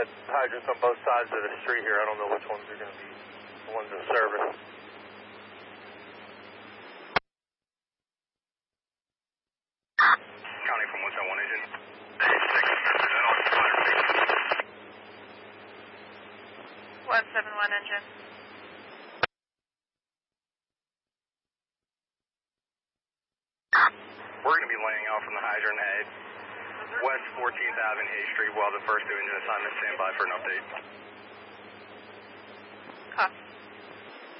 got hydrants on both sides of the street here. I don't know which ones are going to be the ones in service. County from 171 agent. 171 engine. We're going to be laying out from the hydrant at West 14th Avenue, Hay Street, while the first two engine assignments stand by for an update. Copy.